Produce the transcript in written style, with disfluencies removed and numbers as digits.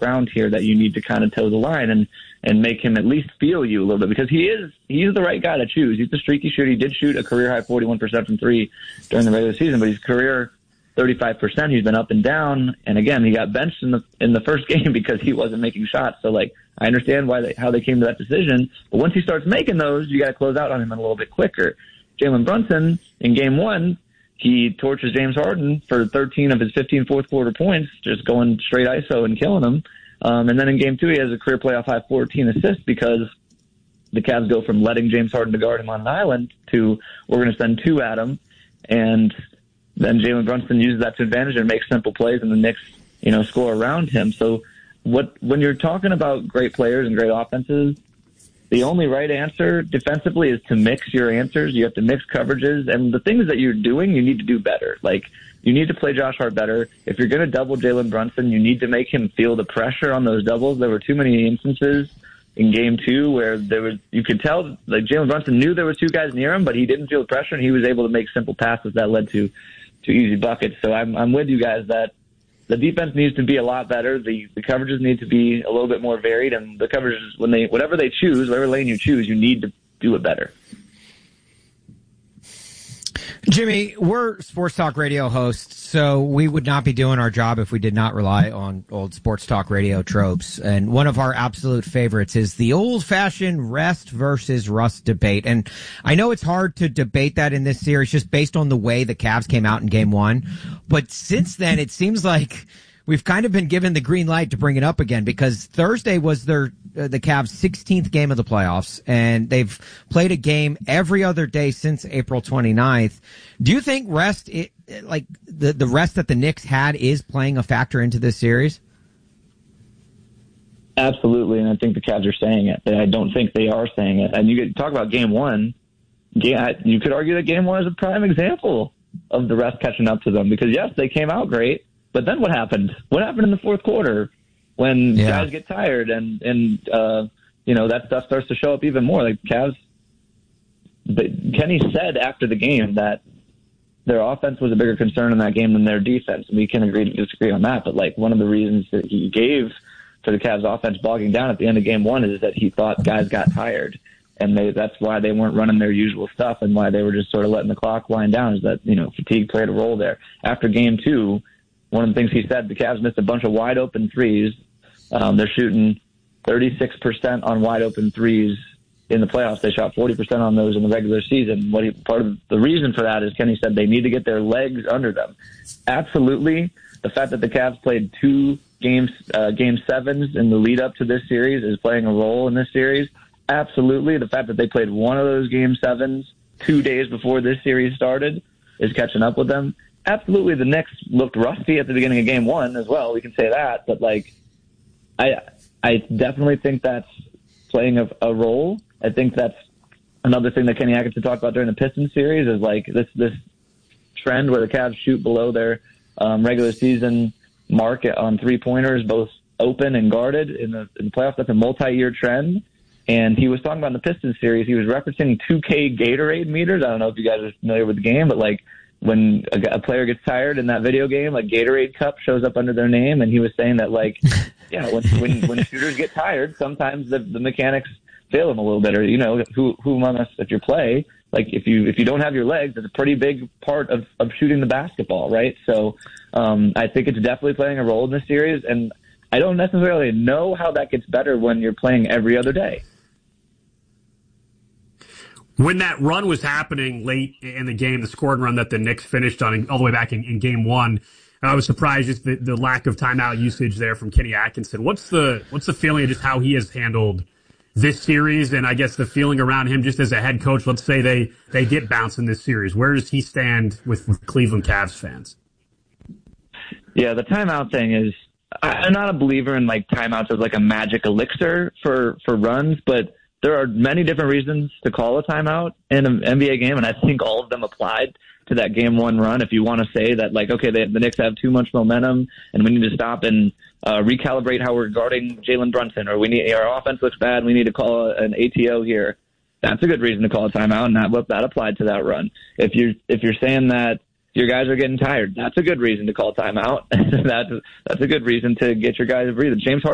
ground here that you need to kind of toe the line and make him at least feel you a little bit, because he's the right guy to choose. He's a streaky shooter. He did shoot a career high 41% from three during the regular season, but he's career 35%. He's been up and down. And again, he got benched in the first game because he wasn't making shots. So like, I understand how they came to that decision, but once he starts making those, you got to close out on him a little bit quicker. Jalen Brunson in game one, he torches James Harden for 13 of his 15 fourth quarter points, just going straight ISO and killing him. And then in game two, he has a career playoff high 14 assists because the Cavs go from letting James Harden to guard him on an island to we're going to send two at him. And then Jalen Brunson uses that to advantage and makes simple plays, and the Knicks, score around him. So when you're talking about great players and great offenses, the only right answer defensively is to mix your answers. You have to mix coverages, and the things that you're doing, you need to do better. Like, you need to play Josh Hart better. If you're going to double Jalen Brunson, you need to make him feel the pressure on those doubles. There were too many instances in game two where you could tell, like, Jalen Brunson knew there were two guys near him, but he didn't feel the pressure, and he was able to make simple passes that led to easy buckets. So I'm with you guys that the defense needs to be a lot better. The coverages need to be a little bit more varied, and the coverages, whatever they choose, whatever lane you choose, you need to do it better. Jimmy, we're sports talk radio hosts, so we would not be doing our job if we did not rely on old sports talk radio tropes. And one of our absolute favorites is the old-fashioned rest versus rust debate. And I know it's hard to debate that in this series just based on the way the Cavs came out in game one. But since then, it seems like we've kind of been given the green light to bring it up again, because Thursday was the Cavs' 16th game of the playoffs, and they've played a game every other day since April 29th. Do you think the rest that the Knicks had is playing a factor into this series? Absolutely, and I think the Cavs are saying it. I don't think they are saying it. And you could talk about game one. You could argue that game one is a prime example of the rest catching up to them, because, yes, they came out great, but then what happened? What happened in the fourth quarter when guys get tired and that stuff starts to show up even more? Like, Cavs, Kenny said after the game that their offense was a bigger concern in that game than their defense. We can agree to disagree on that, but like, one of the reasons that he gave for the Cavs offense bogging down at the end of game one is that he thought guys got tired, and that's why they weren't running their usual stuff and why they were just sort of letting the clock wind down, is that, fatigue played a role there. After game two, one of the things he said, the Cavs missed a bunch of wide open threes. They're shooting 36% on wide open threes in the playoffs. They shot 40% on those in the regular season. Part of the reason for that is Kenny said they need to get their legs under them. Absolutely. The fact that the Cavs played two game sevens in the lead up to this series is playing a role in this series. Absolutely. The fact that they played one of those game sevens 2 days before this series started is catching up with them. Absolutely, the Knicks looked rusty at the beginning of game one as well. We can say that, but I definitely think that's playing a role. I think that's another thing that Kenny Atkinson talked about during the Pistons series is like this trend where the Cavs shoot below their regular season mark on 3-pointers, both open and guarded in the playoffs. That's a multi-year trend. And he was talking about in the Pistons series, he was referencing 2K Gatorade meters. I don't know if you guys are familiar with the game, but like, when a player gets tired in that video game, like, Gatorade cup shows up under their name, and he was saying that, like, when shooters get tired, sometimes the mechanics fail them a little bit, or who among us, if you play, like, if you don't have your legs, it's a pretty big part of shooting the basketball, right? So I think it's definitely playing a role in this series, and I don't necessarily know how that gets better when you're playing every other day. When that run was happening late in the game, the scoring run that the Knicks finished on all the way back in game one, I was surprised just the lack of timeout usage there from Kenny Atkinson. What's the feeling of just how he has handled this series, and I guess the feeling around him just as a head coach? Let's say they get bounced in this series. Where does he stand with Cleveland Cavs fans? Yeah, the timeout thing is, I'm not a believer in like timeouts as like a magic elixir for runs, but there are many different reasons to call a timeout in an NBA game, and I think all of them applied to that game one run. If you want to say that, like, okay, the Knicks have too much momentum and we need to stop and recalibrate how we're guarding Jalen Brunson, or our offense looks bad, we need to call an ATO here. That's a good reason to call a timeout, and that applied to that run. If you're saying that your guys are getting tired, that's a good reason to call a timeout. That's a good reason to get your guys to breathe. James Harden